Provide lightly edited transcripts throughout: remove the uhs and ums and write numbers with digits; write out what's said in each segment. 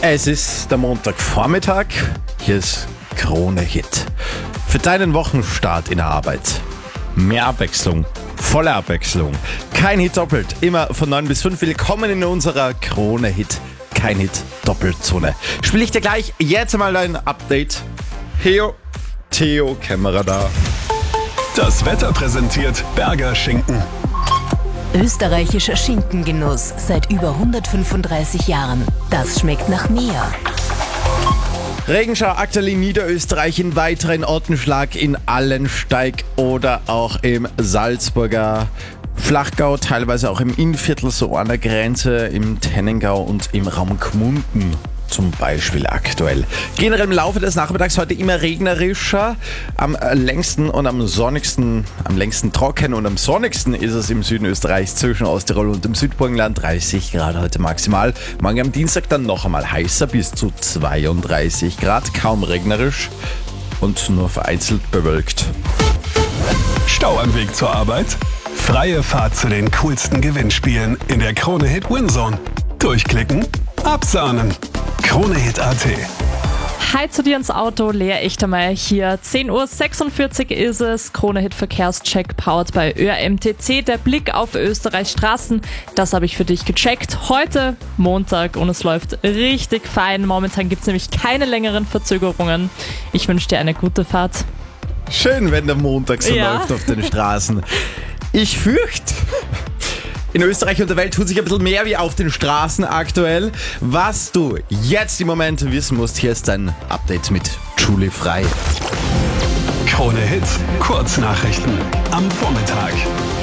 Es ist der Montagvormittag, hier ist Krone Hit. Für deinen Wochenstart in der Arbeit. Mehr Abwechslung, volle Abwechslung. Kein Hit doppelt, immer von 9 bis 5. Willkommen in unserer Krone Hit, kein Hit Doppelzone. Spiele ich dir gleich jetzt mal ein Update. Theo Kämmerer da. Das Wetter präsentiert Berger Schinken. Österreichischer Schinkengenuss seit über 135 Jahren. Das schmeckt nach mehr. Regenschau aktuell in Niederösterreich, in weiteren Ortenschlag in Allensteig oder auch im Salzburger Flachgau, teilweise auch im Innviertel, so an der Grenze, im Tennengau und im Raum Gmunden zum Beispiel aktuell. Generell im Laufe des Nachmittags heute immer regnerischer, am längsten trocken und am sonnigsten ist es im Süden Österreichs zwischen Osttirol und dem Südburgenland, 30 Grad heute maximal. Morgen am Dienstag dann noch einmal heißer, bis zu 32 Grad, kaum regnerisch und nur vereinzelt bewölkt. Stau am Weg zur Arbeit? Freie Fahrt zu den coolsten Gewinnspielen in der Krone Hit Winzone. Durchklicken, absahnen. KroneHit.at. Hi zu dir ins Auto, Lea Echtermeier hier. 10.46 Uhr ist es. Krone-Hit Verkehrscheck powered bei ÖRMTC. Der Blick auf Österreichs Straßen, das habe ich für dich gecheckt. Heute Montag und es läuft richtig fein. Momentan gibt es nämlich keine längeren Verzögerungen. Ich wünsche dir eine gute Fahrt. Schön, wenn der Montag so läuft auf den Straßen. Ich fürchte, in Österreich und der Welt tut sich ein bisschen mehr wie auf den Straßen aktuell. Was du jetzt im Moment wissen musst, hier ist dein Update mit Julie Frei. Krone Hit, Kurznachrichten am Vormittag.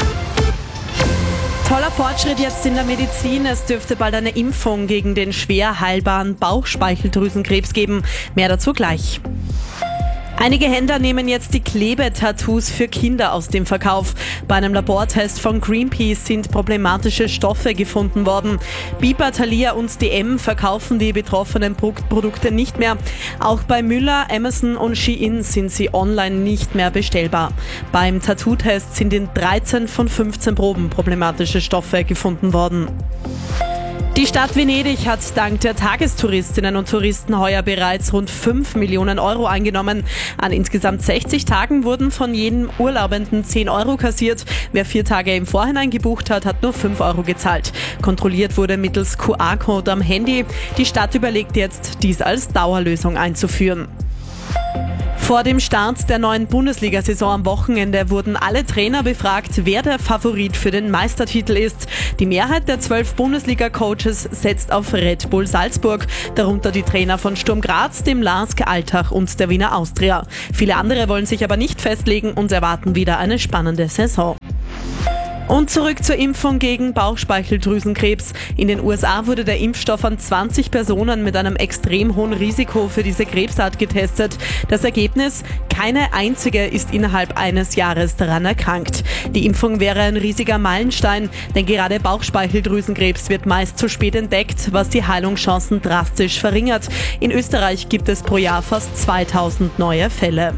Toller Fortschritt jetzt in der Medizin. Es dürfte bald eine Impfung gegen den schwer heilbaren Bauchspeicheldrüsenkrebs geben. Mehr dazu gleich. Einige Händler nehmen jetzt die Klebetattoos für Kinder aus dem Verkauf. Bei einem Labortest von Greenpeace sind problematische Stoffe gefunden worden. Biber, Thalia und DM verkaufen die betroffenen Produkte nicht mehr. Auch bei Müller, Amazon und Shein sind sie online nicht mehr bestellbar. Beim Tattoo-Test sind in 13 von 15 Proben problematische Stoffe gefunden worden. Die Stadt Venedig hat dank der Tagestouristinnen und Touristen heuer bereits rund 5 Millionen Euro eingenommen. An insgesamt 60 Tagen wurden von jedem Urlaubenden 10 Euro kassiert. Wer 4 Tage im Vorhinein gebucht hat, hat nur 5 Euro gezahlt. Kontrolliert wurde mittels QR-Code am Handy. Die Stadt überlegt jetzt, dies als Dauerlösung einzuführen. Vor dem Start der neuen Bundesliga-Saison am Wochenende wurden alle Trainer befragt, wer der Favorit für den Meistertitel ist. Die Mehrheit der 12 Bundesliga-Coaches setzt auf Red Bull Salzburg, darunter die Trainer von Sturm Graz, dem LASK Altach und der Wiener Austria. Viele andere wollen sich aber nicht festlegen und erwarten wieder eine spannende Saison. Und zurück zur Impfung gegen Bauchspeicheldrüsenkrebs. In den USA wurde der Impfstoff an 20 Personen mit einem extrem hohen Risiko für diese Krebsart getestet. Das Ergebnis? Keine einzige ist innerhalb eines Jahres daran erkrankt. Die Impfung wäre ein riesiger Meilenstein, denn gerade Bauchspeicheldrüsenkrebs wird meist zu spät entdeckt, was die Heilungschancen drastisch verringert. In Österreich gibt es pro Jahr fast 2000 neue Fälle.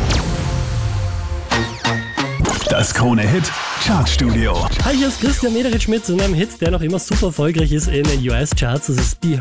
Das Krone Hit Chartstudio. Hi, hier ist Christian Mederich mit einem Hit, der noch immer super erfolgreich ist in den US-Charts. Das ist Be